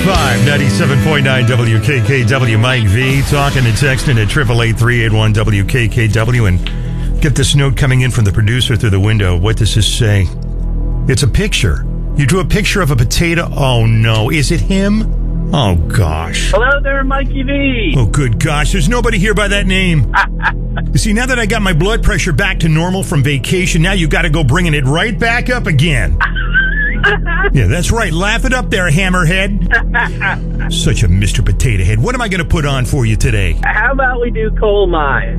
97.9 WKKW. Mike V. Talking and texting at 888-381-WKKW. And get this note coming in from the producer through the window. What does this say? It's a picture. You drew a picture of a potato. Oh, no. Is it him? Oh, gosh. Hello there, Mikey V. Oh, good gosh. There's nobody here by that name. You see, now that I got my blood pressure back to normal from vacation, now you got to go bringing it right back up again. Yeah, that's right. Laugh it up there, hammerhead. Such a Mr. Potato Head. What am I going to put on for you today? How about we do coal mine?